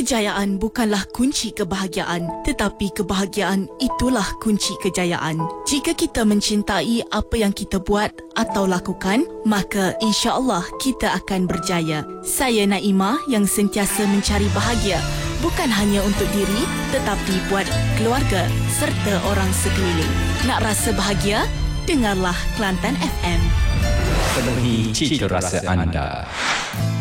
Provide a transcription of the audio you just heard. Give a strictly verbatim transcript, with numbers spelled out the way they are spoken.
Kejayaan bukanlah kunci kebahagiaan, tetapi kebahagiaan itulah kunci kejayaan. Jika kita mencintai apa yang kita buat atau lakukan, maka insya-Allah kita akan berjaya. Saya Naimah yang sentiasa mencari bahagia, bukan hanya untuk diri, tetapi buat keluarga serta orang sekeliling. Nak rasa bahagia? Dengarlah Kelantan F M. Penuhi cita rasa anda.